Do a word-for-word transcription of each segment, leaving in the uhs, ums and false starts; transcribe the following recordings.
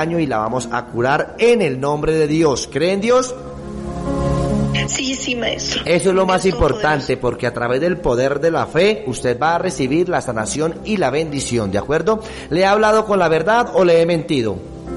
año y la vamos a curar en el nombre de Dios. ¿Cree en Dios? Sí, sí, maestro. Eso es lo más importante, porque a través del poder de la fe usted va a recibir la sanación y la bendición, ¿de acuerdo? ¿Le he hablado con la verdad o le he mentido?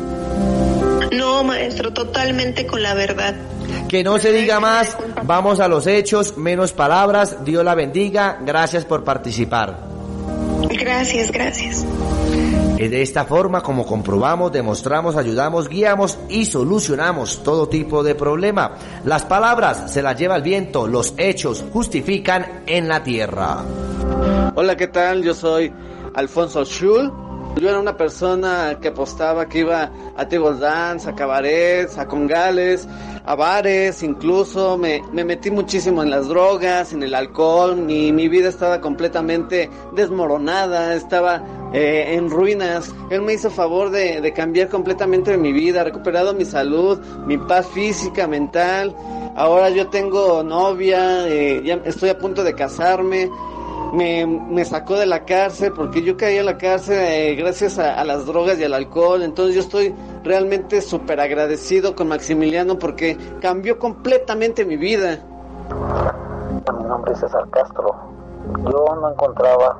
No, maestro, totalmente con la verdad. Que no se diga más, vamos a los hechos, menos palabras. Dios la bendiga, gracias por participar. Gracias, gracias. Es de esta forma como comprobamos, demostramos, ayudamos, guiamos y solucionamos todo tipo de problema. Las palabras se las lleva el viento, los hechos justifican en la tierra. Hola, ¿qué tal? Yo soy Alfonso Schul. Yo era una persona que apostaba, que iba a table dance, a cabarets, a congales, a bares, incluso me, me metí muchísimo en las drogas, en el alcohol. Mi, mi vida estaba completamente desmoronada, estaba eh, en ruinas. Él me hizo favor de, de cambiar completamente mi vida, ha recuperado mi salud, mi paz física, mental. Ahora yo tengo novia, eh, ya estoy a punto de casarme. Me, me sacó de la cárcel porque yo caí en la cárcel eh, gracias a, a las drogas y al alcohol. Entonces yo estoy realmente súper agradecido con Maximiliano porque cambió completamente mi vida. Mi nombre es César Castro. Yo no encontraba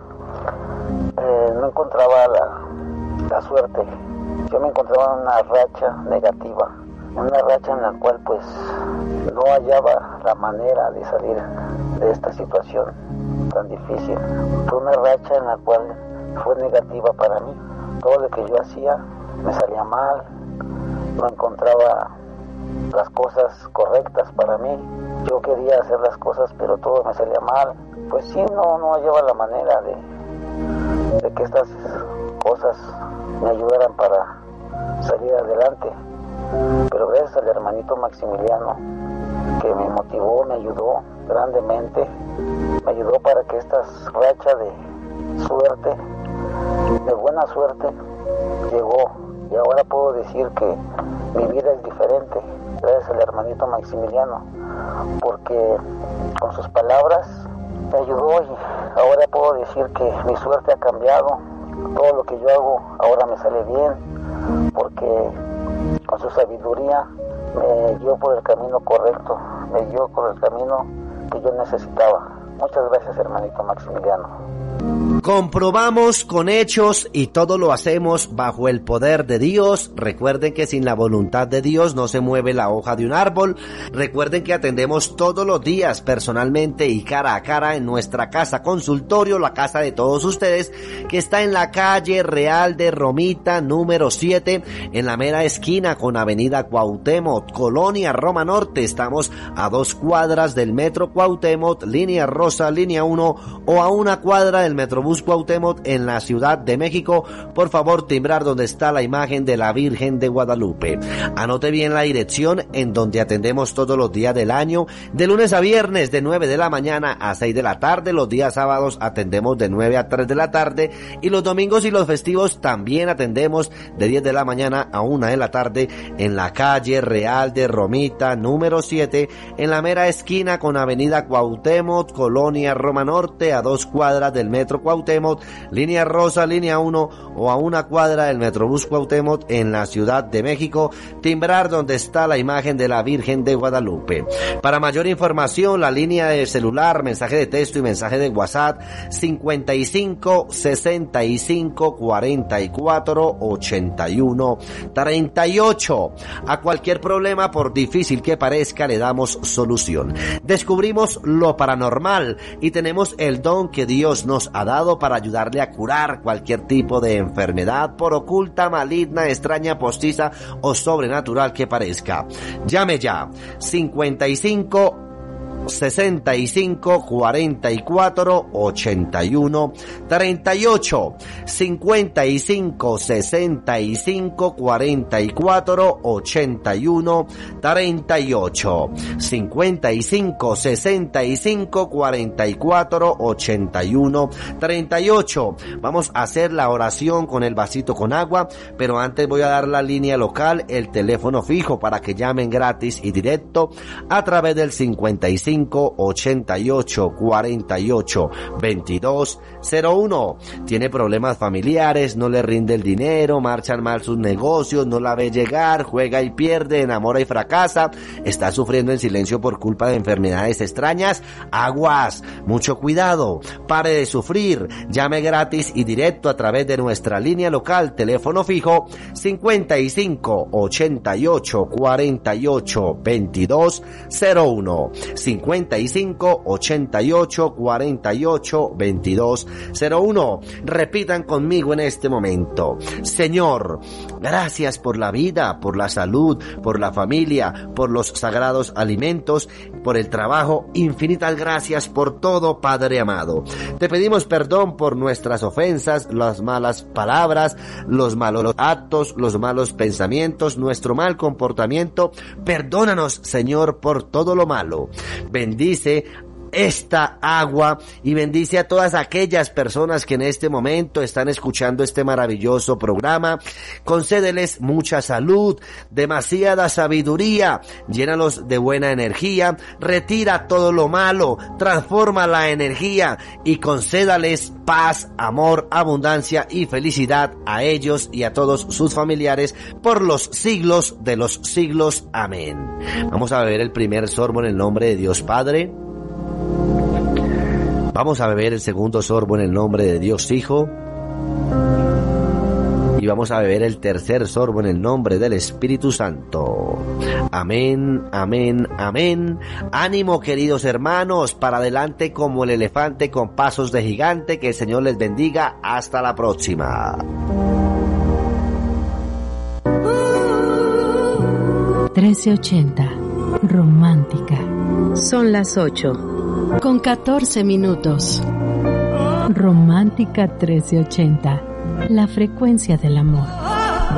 eh, no encontraba la, la suerte. Yo me encontraba en una racha negativa, en una racha en la cual pues no hallaba la manera de salir de esta situación tan difícil. Fue una racha en la cual fue negativa para mí. Todo lo que yo hacía me salía mal, no encontraba las cosas correctas para mí. Yo quería hacer las cosas, pero todo me salía mal. Pues sí, no, no hallaba la manera de, de que estas cosas me ayudaran para salir adelante. Pero gracias al hermanito Maximiliano, que me motivó, me ayudó grandemente, me ayudó para que esta racha de suerte, de buena suerte, llegó. Y ahora puedo decir que mi vida es diferente, gracias al hermanito Maximiliano, porque con sus palabras me ayudó y ahora puedo decir que mi suerte ha cambiado. Todo lo que yo hago ahora me sale bien, porque con su sabiduría me guió por el camino correcto, me guió por el camino que yo necesitaba. Muchas gracias, hermanito Maximiliano. Comprobamos con hechos y todo lo hacemos bajo el poder de Dios. Recuerden que sin la voluntad de Dios no se mueve la hoja de un árbol. Recuerden que atendemos todos los días personalmente y cara a cara en nuestra casa consultorio, la casa de todos ustedes, que está en la calle Real de Romita número siete, en la mera esquina con avenida Cuauhtémoc, Colonia Roma Norte. Estamos a dos cuadras del metro Cuauhtémoc, línea rosa, línea uno, o a una cuadra del Metrobús Cuauhtémoc en la Ciudad de México. Por favor, timbrar donde está la imagen de la Virgen de Guadalupe. Anote bien la dirección en donde atendemos todos los días del año, de lunes a viernes de nueve de la mañana a seis de la tarde. Los días sábados atendemos de nueve a tres de la tarde y los domingos y los festivos también atendemos de diez de la mañana a una de la tarde en la calle Real de Romita número siete, en la mera esquina con avenida Cuauhtémoc, Colonia Roma Norte, a dos cuadras del metro Cuauhtémoc, línea rosa, línea uno, o a una cuadra del Metrobús Cuauhtémoc en la Ciudad de México. Timbrar donde está la imagen de la Virgen de Guadalupe. Para mayor información, la línea de celular, mensaje de texto y mensaje de WhatsApp, cincuenta y cinco, sesenta y cinco, cuarenta y cuatro, ochenta y uno, treinta y ocho. A cualquier problema, por difícil que parezca, le damos solución. Descubrimos lo paranormal y tenemos el don que Dios nos ha dado para ayudarle a curar cualquier tipo de enfermedad, por oculta, maligna, extraña, postiza o sobrenatural que parezca. Llame ya, cincuenta y cinco, sesenta y cinco, cuarenta y cuatro, ochenta y uno, treinta y ocho, cincuenta y cinco, sesenta y cinco, cuarenta y cuatro, ochenta y uno, treinta y ocho, cincuenta y cinco, sesenta y cinco, cuarenta y cuatro, ochenta y uno, treinta y ocho. Vamos a hacer la oración con el vasito con agua, pero antes voy a dar la línea local, el teléfono fijo para que llamen gratis y directo a través del cincuenta y cinco, cinco, ochenta y ocho, cuarenta y ocho, veintidós cero uno. Tiene problemas familiares, no le rinde el dinero, marchan mal sus negocios, no la ve llegar, juega y pierde, enamora y fracasa, está sufriendo en silencio por culpa de enfermedades extrañas. Aguas, mucho cuidado, pare de sufrir, llame gratis y directo a través de nuestra línea local, teléfono fijo cincuenta y cinco, ochenta y ocho, cuarenta y ocho, veintidós cero uno, cincuenta y cinco, ochenta y ocho, cuarenta y ocho, veintidós cero uno. Repitan conmigo en este momento: Señor, gracias por la vida, por la salud, por la familia, por los sagrados alimentos, por el trabajo. Infinitas gracias por todo, Padre amado. Te pedimos perdón por nuestras ofensas, las malas palabras, los malos actos, los malos pensamientos, nuestro mal comportamiento. Perdónanos, Señor, por todo lo malo. Bendice esta agua y bendice a todas aquellas personas que en este momento están escuchando este maravilloso programa. Concédeles mucha salud, demasiada sabiduría, llénalos de buena energía, retira todo lo malo, transforma la energía y concédales paz, amor, abundancia y felicidad a ellos y a todos sus familiares por los siglos de los siglos. Amén. Vamos a beber el primer sorbo en el nombre de Dios Padre. Vamos a beber el segundo sorbo en el nombre de Dios Hijo. Y vamos a beber el tercer sorbo en el nombre del Espíritu Santo. Amén, amén, amén. Ánimo, queridos hermanos, para adelante como el elefante con pasos de gigante. Que el Señor les bendiga. Hasta la próxima. trece ochenta, romántica. Son las ocho. Con catorce minutos. Romántica trece ochenta, la frecuencia del amor.